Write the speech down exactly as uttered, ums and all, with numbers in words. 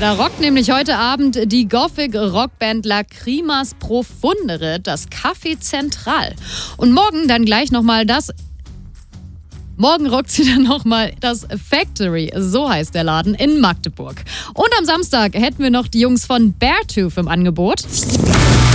da rockt nämlich heute Abend die Gothic-Rockband Lacrimas Profundere das Café Zentral. Und morgen dann gleich nochmal das... Morgen rockt sie dann nochmal das Factory, so heißt der Laden, in Magdeburg. Und am Samstag hätten wir noch die Jungs von Beartooth im Angebot.